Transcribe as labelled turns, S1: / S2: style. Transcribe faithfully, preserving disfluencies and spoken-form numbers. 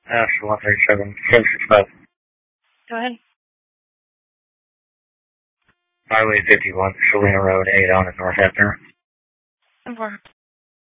S1: National one three seven, seven six five.
S2: Go ahead.
S1: Highway fifty-one, Salina Road, eight on at North Hefner.
S2: Four.